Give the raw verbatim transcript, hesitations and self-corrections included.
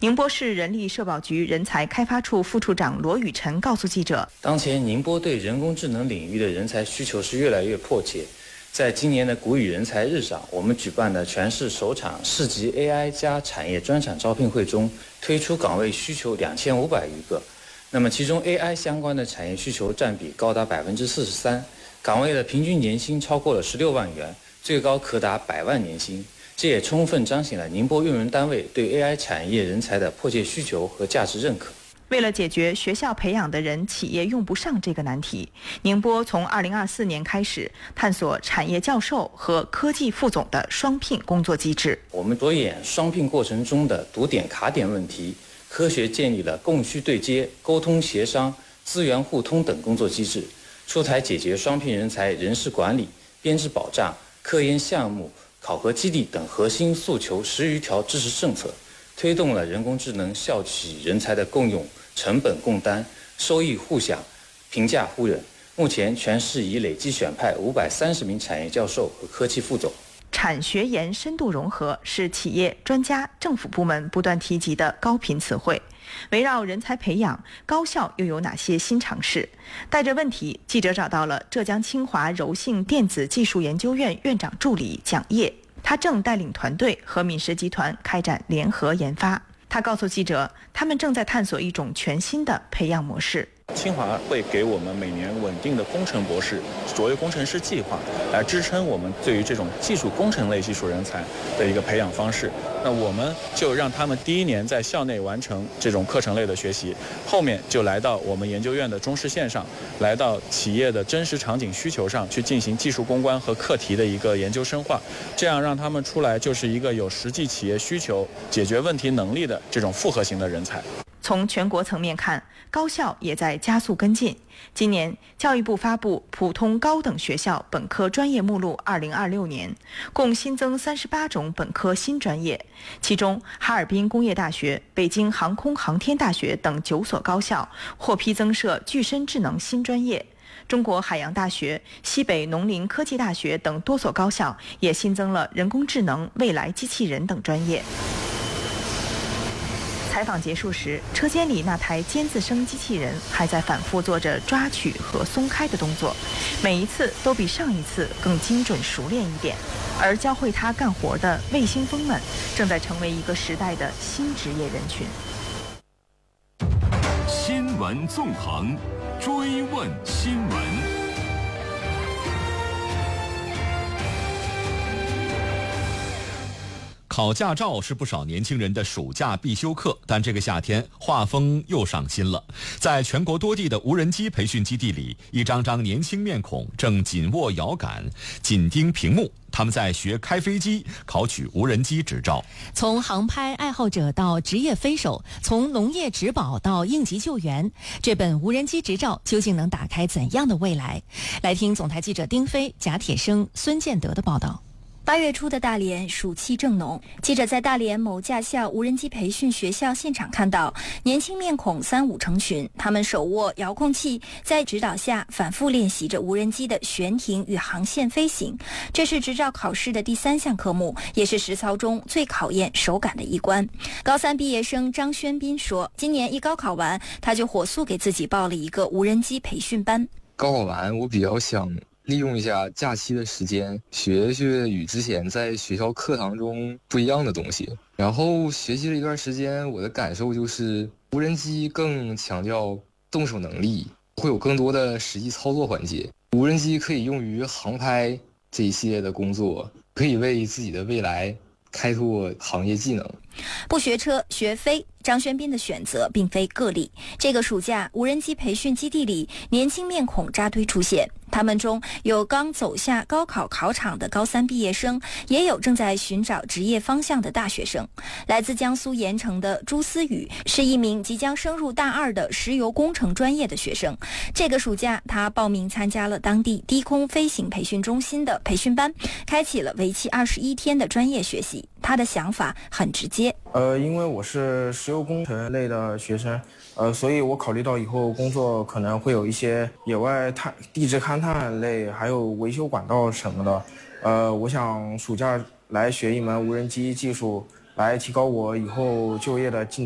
宁波市人力社保局人才开发处副处长罗雨辰告诉记者， 当前宁波对人工智能领域的人才需求是越来越迫切。在今年的谷雨人才日上，我们举办的全市首场市级 A I 加产业专场招聘会中，推出岗位需求两千五百余个。那么其中 A I 相关的产业需求占比高达百分之四十三，岗位的平均年薪超过了十六万元，最高可达百万年薪。这也充分彰显了宁波用人单位对 A I 产业人才的迫切需求和价值认可。 为了解决学校培养的人企业用不上这个难题，宁波从二零二四年开始探索产业教授和科技副总的双聘工作机制。 我们着眼双聘过程中的堵点卡点问题，科学建立了供需对接、沟通协商、资源互通等工作机制，出台解决双聘人才人事管理、编制保障、科研项目、考核激励等核心诉求十余条支持政策，推动了人工智能校企人才的共用、成本共担、收益互享、评价互认。目前全市已累计选派五百三十名产业教授和科技副总。 产学研深度融合是企业、专家、政府部门不断提及的高频词汇。围绕人才培养，高校又有哪些新尝试？带着问题，记者找到了浙江清华柔性电子技术研究院院长助理蒋烨，他正带领团队和敏实集团开展联合研发。他告诉记者，他们正在探索一种全新的培养模式。 清华会给我们每年稳定的工程博士、卓越工程师计划，来支撑我们对于这种技术工程类技术人才的一个培养方式。那我们就让他们第一年在校内完成这种课程类的学习，后面就来到我们研究院的中试线上，来到企业的真实场景需求上去进行技术攻关和课题的一个研究深化，这样让他们出来就是一个有实际企业需求、解决问题能力的这种复合型的人才。 从全国层面看，高校也在加速跟进。今年，教育部发布《普通高等学校本科专业目录二零二六年》，共新增三十八种本科新专业，其中哈尔滨工业大学、北京航空航天大学等九所高校获批增设具身智能新专业。中国海洋大学、西北农林科技大学等多所高校也新增了人工智能、未来机器人等专业。采访结束时，车间里那台尖字声机器人还在反复做着抓取和松开的动作，每一次都比上一次更精准熟练一点。而教会它干活的卫星蜂们，正在成为一个时代的新职业人群。 新闻纵横，追问新闻。考驾照是不少年轻人的暑假必修课，但这个夏天画风又上新了。在全国多地的无人机培训基地里，一张张年轻面孔正紧握摇杆，紧盯屏幕。他们在学开飞机，考取无人机执照。 从航拍爱好者到职业飞手，从农业植保到应急救援，这本无人机执照究竟能打开怎样的未来？来听总台记者丁飞、贾铁生、孙建德的报道。 八月初的大连暑气正浓，记者在大连某驾校无人机培训学校现场看到，年轻面孔三五成群，他们手握遥控器，在指导下反复练习着无人机的悬停与航线飞行。这是执照考试的第三项科目，也是实操中最考验手感的一关。高三毕业生张轩斌说，今年一高考完，他就火速给自己报了一个无人机培训班。 高考完，我比较想利用一下假期的时间，学学与之前在学校课堂中不一样的东西。然后学习了一段时间，我的感受就是无人机更强调动手能力，会有更多的实际操作环节。无人机可以用于航拍这一系列的工作，可以为自己的未来开拓行业技能。 不学车学飞，张轩斌的选择并非个例。这个暑假，无人机培训基地里，年轻面孔扎堆出现。他们中有刚走下高考考场的高三毕业生，也有正在寻找职业方向的大学生。来自江苏盐城的朱思雨是一名即将升入大二的石油工程专业的学生。这个暑假，他报名参加了当地低空飞行培训中心的培训班，开启了为期二十一天的专业学习。他的想法很直接。 呃，因为我是石油工程类的学生，呃，所以我考虑到以后工作可能会有一些野外探、地质勘探类，还有维修管道什么的。呃，我想暑假来学一门无人机技术，来提高我以后就业的竞争。